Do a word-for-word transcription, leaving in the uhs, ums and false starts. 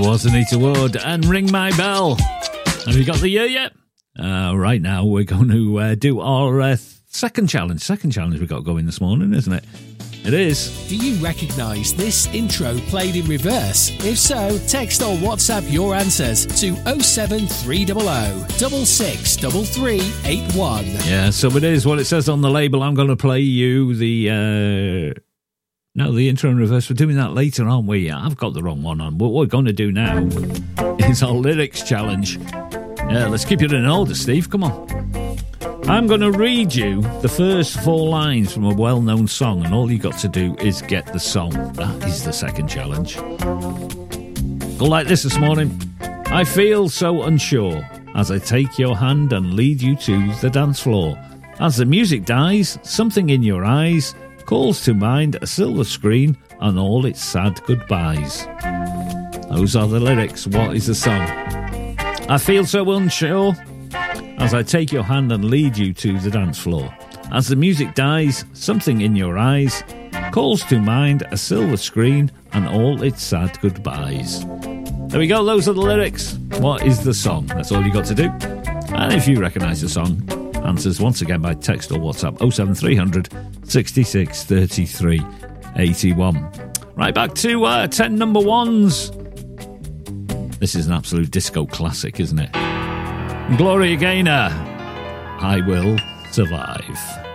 was Anita Ward and Ring My Bell. Have you got the year yet? Uh, right now we're going to uh, do our uh, second challenge. Second challenge we've got going this morning, isn't it? It is. Do you recognise this intro played in reverse? If so, text or WhatsApp your answers to oh seven three hundred, six six three three eight one. Yeah, so it is what it says on the label. I'm going to play you the... Uh... No, the intro in reverse. We're doing that later, aren't we? I've got the wrong one on. What we're going to do now is our lyrics challenge. Yeah, let's keep it in order, Steve. Come on. I'm going to read you the first four lines from a well-known song, and all you got to do is get the song. That is the second challenge. Go like this this morning. I feel so unsure as I take your hand and lead you to the dance floor. As the music dies, something in your eyes calls to mind a silver screen and all its sad goodbyes. Those are the lyrics. What is the song? I feel so unsure as I take your hand and lead you to the dance floor. As the music dies, something in your eyes calls to mind a silver screen and all its sad goodbyes. There we go. Those are the lyrics. What is the song? That's all you got to do. And if you recognise the song, answers once again by text or WhatsApp oh seven three hundred, sixty-six thirty-three eighty-one. Right, back to uh, ten number ones. This is an absolute disco classic, isn't it? Gloria Gaynor, I Will Survive.